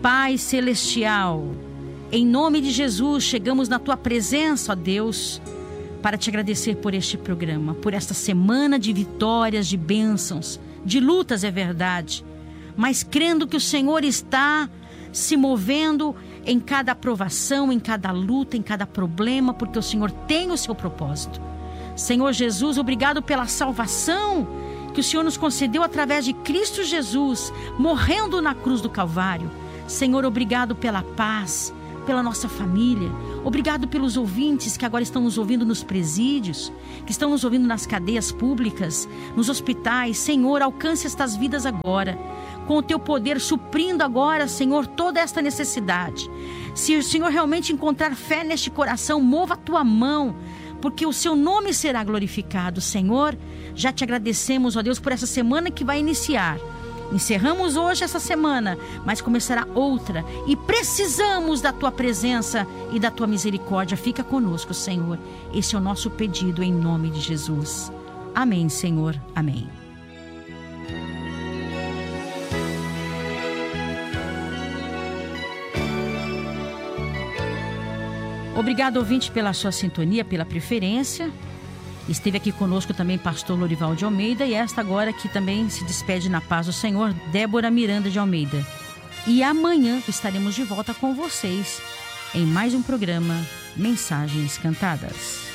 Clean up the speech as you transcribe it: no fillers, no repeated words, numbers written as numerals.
Pai celestial, em nome de Jesus, chegamos na tua presença, ó Deus, para te agradecer por este programa, por esta semana de vitórias, de bênçãos, de lutas, é verdade, mas crendo que o Senhor está se movendo em cada aprovação, em cada luta, em cada problema, porque o Senhor tem o seu propósito. Senhor Jesus, obrigado pela salvação que o Senhor nos concedeu através de Cristo Jesus, morrendo na cruz do Calvário. Senhor, obrigado pela paz, pela nossa família. Obrigado pelos ouvintes que agora estão nos ouvindo nos presídios, que estão nos ouvindo nas cadeias públicas, nos hospitais. Senhor, alcance estas vidas agora, com o teu poder, suprindo agora, Senhor, toda esta necessidade. Se o Senhor realmente encontrar fé neste coração, mova a tua mão, porque o seu nome será glorificado. Senhor, já te agradecemos, ó Deus, por essa semana que vai iniciar. Encerramos hoje essa semana, mas começará outra, e precisamos da tua presença e da tua misericórdia. Fica conosco, Senhor. Esse é o nosso pedido em nome de Jesus. Amém, Senhor. Amém. Obrigado, ouvinte, pela sua sintonia, pela preferência. Esteve aqui conosco também pastor Lorival de Almeida, e esta agora que também se despede na paz do Senhor, Débora Miranda de Almeida. E amanhã estaremos de volta com vocês em mais um programa Mensagens Cantadas.